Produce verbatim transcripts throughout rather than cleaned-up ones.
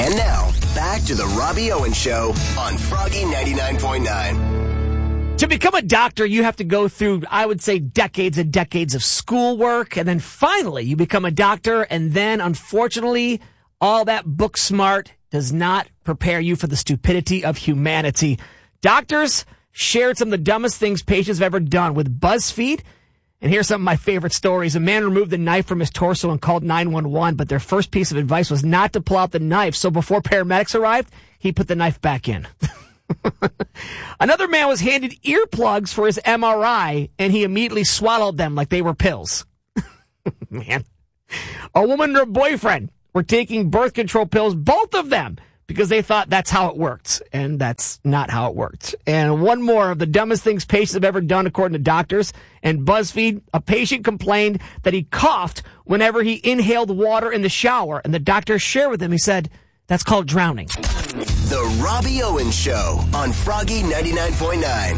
And now, back to the Robbie Owens Show on Froggy ninety-nine point nine. To become a doctor, you have to go through, I would say, decades and decades of schoolwork, and then finally you become a doctor, and then, unfortunately, all that book smart does not prepare you for the stupidity of humanity. Doctors shared some of the dumbest things patients have ever done with BuzzFeed. And here's some of my favorite stories. A man removed the knife from his torso and called nine one one, but their first piece of advice was not to pull out the knife. So before paramedics arrived, he put the knife back in. Another man was handed earplugs for his M R I, and he immediately swallowed them like they were pills. Man. A woman and her boyfriend were taking birth control pills, both of them, because they thought that's how it worked, and that's not how it worked. And one more of the dumbest things patients have ever done, according to doctors and BuzzFeed. A patient complained that he coughed whenever he inhaled water in the shower, and the doctor shared with him, he said, that's called drowning. The Robbie Owens Show on Froggy ninety-nine point nine.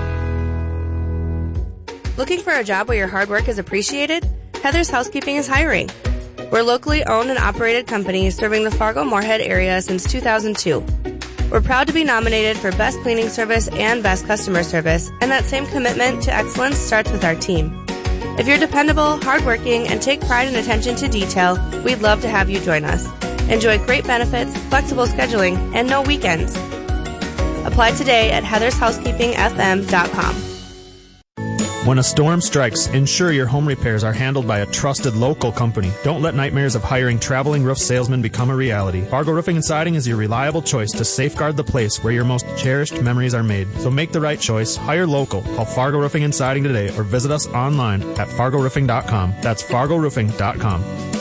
Looking for a job where your hard work is appreciated? Heather's Housekeeping is hiring. We're a locally owned and operated company serving the Fargo-Moorhead area since two thousand two. We're proud to be nominated for Best Cleaning Service and Best Customer Service, and that same commitment to excellence starts with our team. If you're dependable, hardworking, and take pride in attention to detail, we'd love to have you join us. Enjoy great benefits, flexible scheduling, and no weekends. Apply today at heathers housekeeping f m dot com. When a storm strikes, ensure your home repairs are handled by a trusted local company. Don't let nightmares of hiring traveling roof salesmen become a reality. Fargo Roofing and Siding is your reliable choice to safeguard the place where your most cherished memories are made. So make the right choice. Hire local. Call Fargo Roofing and Siding today or visit us online at fargo roofing dot com. That's fargo roofing dot com.